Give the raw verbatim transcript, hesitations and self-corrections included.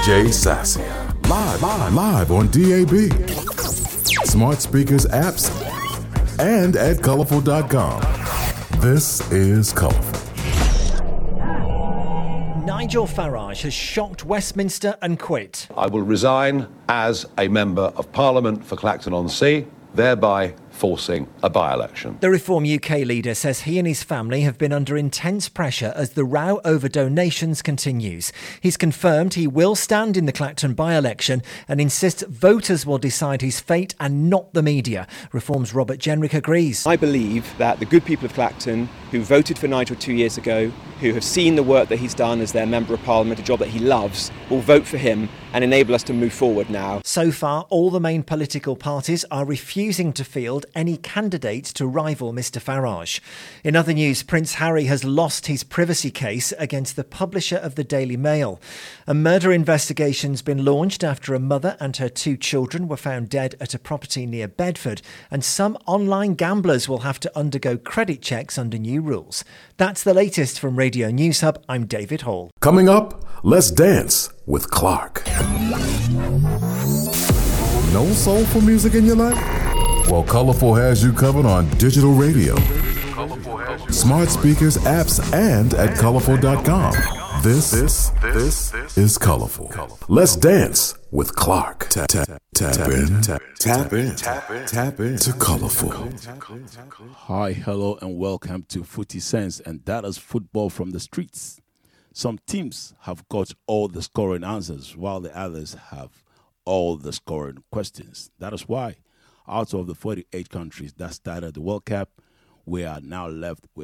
Jay Sassia. Live, live, live on D A B, smart speakers, apps, and at colorful dot com. This is Colorful. Nigel Farage has shocked Westminster and quit. I will resign as a Member of Parliament for Clacton-on-Sea, thereby forcing a by-election. The Reform U K leader says he and his family have been under intense pressure as the row over donations continues. He's confirmed he will stand in the Clacton by-election and insists voters will decide his fate and not the media. Reform's Robert Jenrick agrees. I believe that the good people of Clacton who voted for Nigel two years ago, who have seen the work that he's done as their Member of Parliament, a job that he loves, will vote for him and enable us to move forward now. So far, all the main political parties are refusing to field any candidates to rival Mr Farage. In other news, Prince Harry has lost his privacy case against the publisher of the Daily Mail. A murder investigation's been launched after a mother and her two children were found dead at a property near Bedford, and some online gamblers will have to undergo credit checks under new rules. That's the latest from Radio News Hub. I'm David Hall. Coming up, let's dance with Clark. No soulful music in your life? Well, Colorful has you covered on digital radio, smart speakers, apps, and at colorful dot com. This, this, this is Colorful. Let's dance with Clark. Tap, tap, tap in, tap, tap in, tap in to Colorful. Hi, hello, and welcome to Footy Sense, and that is football from the streets. Some teams have got all the scoring answers, while the others have all the scoring questions. That is why, out of the forty-eight countries that started the World Cup, we are now left with